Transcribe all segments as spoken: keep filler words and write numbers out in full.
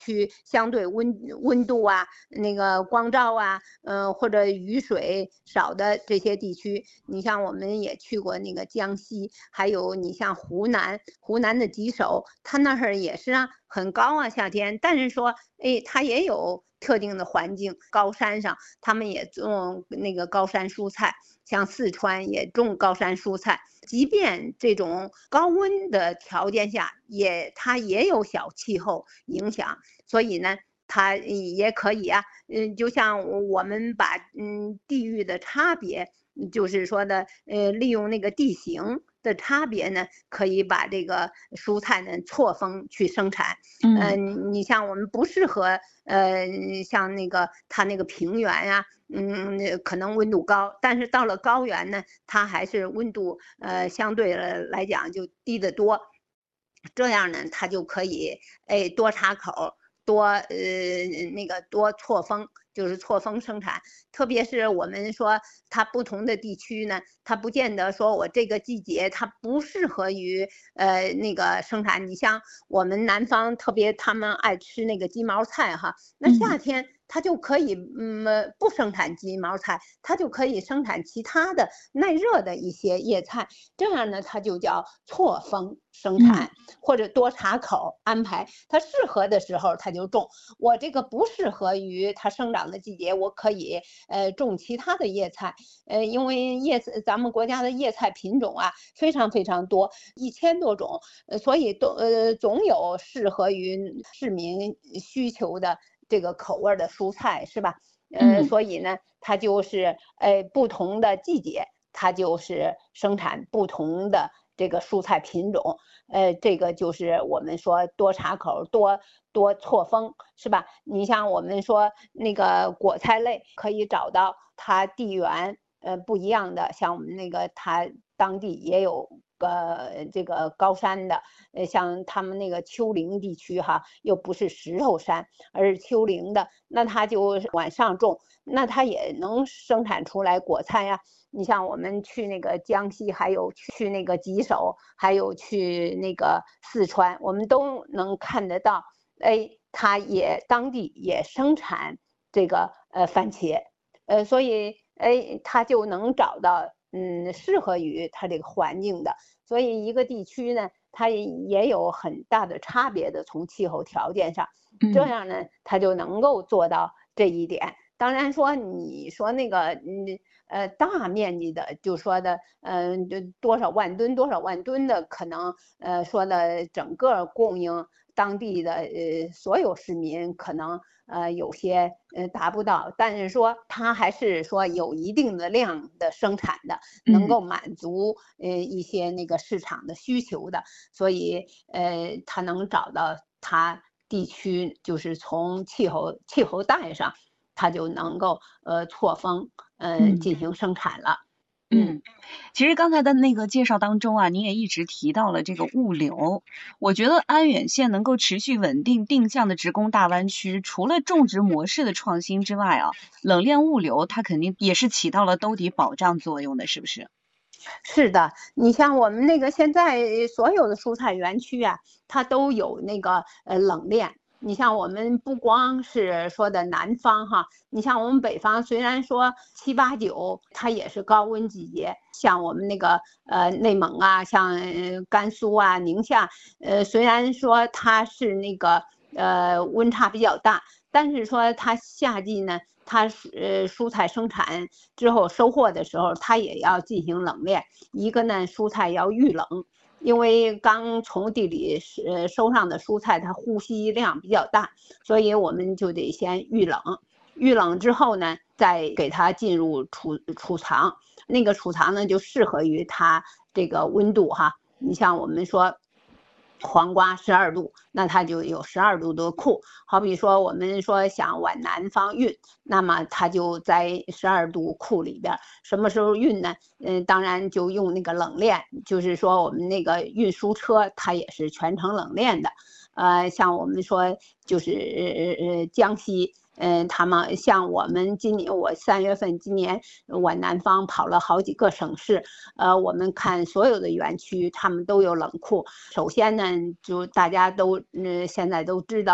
区相对温温度啊、那个光照啊，呃或者雨水少的这些地区，你像我们也去过那个江西，还有你像湖南，湖南的吉首，它那儿也是啊，很高啊夏天，但是说，哎，它也有特定的环境，高山上他们也种那个高山蔬菜，像四川也种高山蔬菜，即便这种高温的条件下，也它也有小气候影响，所以呢，它也可以啊，嗯，就像我们把嗯地域的差别，就是说的，呃，利用那个地形的差别呢，可以把这个蔬菜呢错峰去生产。嗯、呃，你像我们不适合，呃，像那个它那个平原呀、啊。嗯，可能温度高，但是到了高原呢，它还是温度呃相对来讲就低得多。这样呢，它就可以哎多插口，多呃那个多错峰，就是错峰生产。特别是我们说它不同的地区呢，它不见得说我这个季节它不适合于呃那个生产。你像我们南方特别他们爱吃那个鸡毛菜哈，那夏天。嗯它就可以嗯不生产鸡毛菜，它就可以生产其他的耐热的一些叶菜，这样呢它就叫错峰生产，嗯、或者多插口安排，它适合的时候它就种，我这个不适合于它生长的季节，我可以呃种其他的叶菜，呃因为叶子咱们国家的叶菜品种啊非常非常多，一千多种，呃所以都呃总有适合于市民需求的。这个口味的蔬菜是吧？呃，所以呢，它就是呃不同的季节，它就是生产不同的这个蔬菜品种。呃，这个就是我们说多插口、多多错峰，是吧？你像我们说那个果菜类，可以找到它地缘呃不一样的，像我们那个它当地也有。呃，这个高山的，呃，像他们那个丘陵地区哈，又不是石头山，而是丘陵的，那它就往上种，那它也能生产出来果菜呀。你像我们去那个江西，还有去那个吉首，还有去那个四川，我们都能看得到，哎，它也当地也生产这个呃番茄，呃，所以哎，它就能找到。嗯，适合于它这个环境的，所以一个地区呢，它也有很大的差别的，从气候条件上，这样呢，它就能够做到这一点。当然说，你说那个，嗯，呃，大面积的，就说的，嗯、呃，多少万吨、多少万吨的，可能，呃，说的整个供应当地的，呃，所有市民可能。呃，有些呃达不到，但是说它还是说有一定的量的生产的，能够满足呃一些那个市场的需求的，所以呃它能找到它地区就是从气候气候带上，它就能够呃错峰呃进行生产了。 嗯，其实刚才的那个介绍当中啊，您也一直提到了这个物流。我觉得安远县能够持续稳定定向的职工大湾区，除了种植模式的创新之外啊，冷链物流它肯定也是起到了兜底保障作用的，是不是？ 是的，你像我们那个现在所有的蔬菜园区啊，它都有那个呃冷链。你像我们不光是说的南方哈，你像我们北方，虽然说七八九它也是高温季节，像我们那个呃内蒙啊，像甘肃啊、宁夏，呃虽然说它是那个呃温差比较大，但是说它夏季呢。它呃蔬菜生产之后收获的时候，它也要进行冷链。一个呢，蔬菜要预冷，因为刚从地里呃收上的蔬菜，它呼吸量比较大，所以我们就得先预冷。预冷之后呢，再给它进入储储藏。那个储藏呢，就适合于它这个温度哈。你像我们说。黄瓜十二度，那它就有十二度的库。好比说，我们说想往南方运，那么它就在十二度库里边。什么时候运呢？嗯，当然就用那个冷链，就是说我们那个运输车它也是全程冷链的。呃，像我们说就是呃江西。嗯，他们像我们今年，我三月份今年往南方跑了好几个省市，呃，我们看所有的园区，他们都有冷库。首先呢，就大家都嗯、呃、现在都知道了，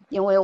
因为